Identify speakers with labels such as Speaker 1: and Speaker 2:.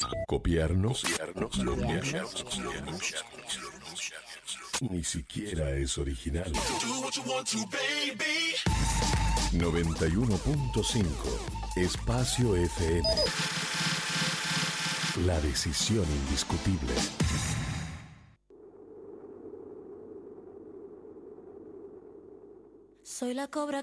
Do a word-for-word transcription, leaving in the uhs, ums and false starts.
Speaker 1: Copiarnos, copiarnos, copiarnos, copiarnos. Ni siquiera es original. noventa y uno punto cinco Espacio F M. La decisión indiscutible.
Speaker 2: Soy la cobra